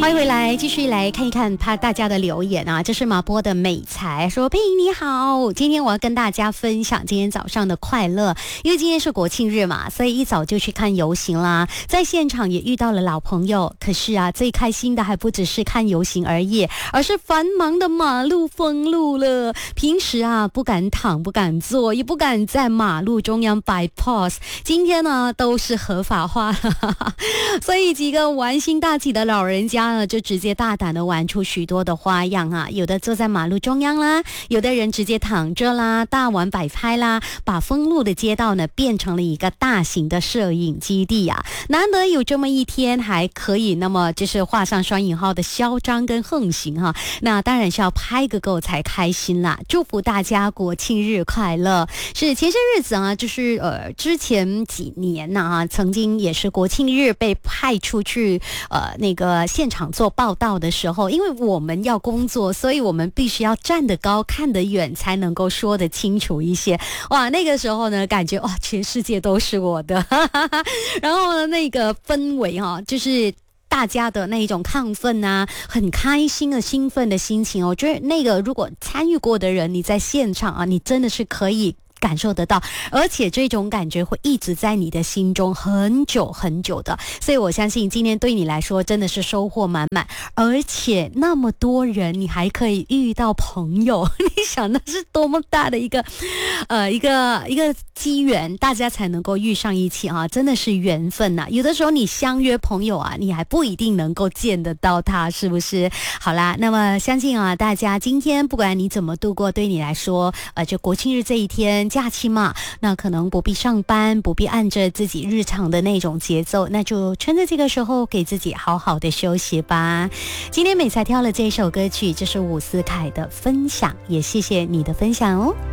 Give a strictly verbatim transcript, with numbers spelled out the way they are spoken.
欢迎回来，继续来看一看他大家的留言啊。这是马波的美才说：“佩莹你好，今天我要跟大家分享今天早上的快乐，因为今天是国庆日嘛，所以一早就去看游行啦，在现场也遇到了老朋友。可是啊，最开心的还不只是看游行而已，而是繁忙的马路封路了。平时啊不敢躺，不敢坐，也不敢在马路中央摆 pose， 今天呢都是合法化了，所以几个玩心大起的老人家就直接大胆的玩出许多的花样啊，有的坐在马路中央啦，有的人直接躺着啦，大玩摆拍啦，把封路的街道呢变成了一个大型的摄影基地啊。难得有这么一天还可以那么就是画上双引号的嚣张跟横行哈、啊，那当然是要拍个够才开心啦。祝福大家国庆日快乐。是前些日子啊，就是呃之前几年呢啊，曾经也是国庆日被派出去呃那个现场做报道的时候，因为我们要工作，所以我们必须要站得高看得远才能够说得清楚一些。哇，那个时候呢感觉哇全世界都是我的然后呢那个氛围啊，就是大家的那一种亢奋啊，很开心的兴奋的心情，我觉得那个如果参与过的人，你在现场啊，你真的是可以感受得到，而且这种感觉会一直在你的心中很久很久的，所以我相信今天对你来说真的是收获满满，而且那么多人你还可以遇到朋友，你想那是多么大的一个呃一个一个机缘，大家才能够遇上一起啊，真的是缘分呐、啊。有的时候你相约朋友啊，你还不一定能够见得到他，是不是？好啦，那么相信啊，大家今天不管你怎么度过，对你来说呃就国庆日这一天假期嘛，那可能不必上班，不必按着自己日常的那种节奏，那就趁着这个时候给自己好好的休息吧。今天美才挑了这首歌曲，这是伍思凯的分享，也谢谢你的分享哦。